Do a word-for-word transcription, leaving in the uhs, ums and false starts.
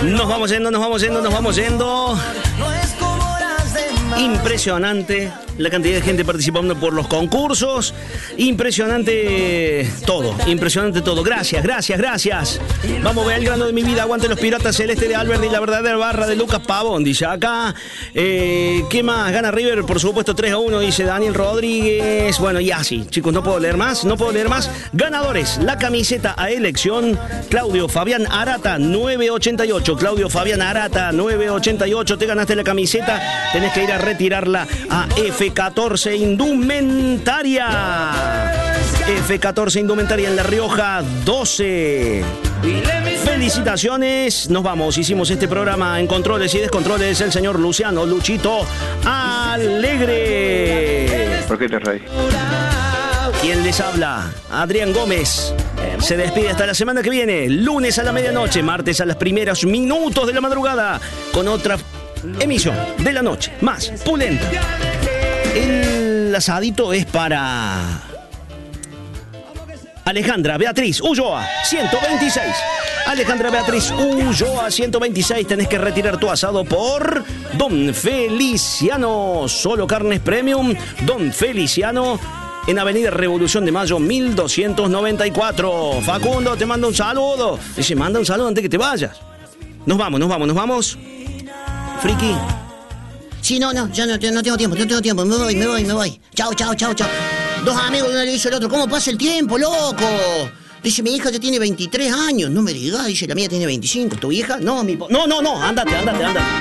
Nos vamos yendo, nos vamos yendo, nos vamos yendo. Impresionante la cantidad de gente participando por los concursos. Impresionante todo, impresionante todo. Gracias, gracias, gracias. Vamos, Belgrano de mi vida, aguante los Piratas, Celeste de Albert y la verdadera barra de Lucas Pavón, dice acá. Eh, ¿Qué más? Gana River, por supuesto, tres a uno, dice Daniel Rodríguez. Bueno, y así, chicos, no puedo leer más, no puedo leer más. Ganadores, la camiseta a elección, Claudio Fabián Arata, nueve ochenta y ocho. Claudio Fabián Arata, nueve ochenta y ocho. Te ganaste la camiseta, tenés que ir a retirarla a F catorce Indumentaria. F catorce Indumentaria en La Rioja, doce. Felicitaciones. Nos vamos. Hicimos este programa en controles y descontroles el señor Luciano Luchito Alegre. ¿Por qué te reís? ¿Quién les habla? Adrián Gómez. Se despide hasta la semana que viene. Lunes a la medianoche, martes a los primeros minutos de la madrugada, con otra emisión de la noche más pulenta. El asadito es para Alejandra Beatriz Ulloa, ciento veintiséis. Alejandra Beatriz Ulloa, ciento veintiséis. Tenés que retirar tu asado por Don Feliciano. Solo carnes premium. Don Feliciano, en Avenida Revolución de Mayo, mil doscientos noventa y cuatro. Facundo, te manda un saludo. Dice, manda un saludo antes que te vayas. Nos vamos, nos vamos, nos vamos. Friki. Sí, no, no, ya no, no tengo tiempo, no tengo tiempo. Me voy, me voy, me voy. Chao, chao, chao, chao. Dos amigos, uno le dice al otro, ¿cómo pasa el tiempo, loco? Dice, mi hija ya tiene veintitrés años. No me digas, dice, la mía tiene veinticinco. ¿Tu hija? No, mi... Po- no, no, no, ándate, ándate, ándate.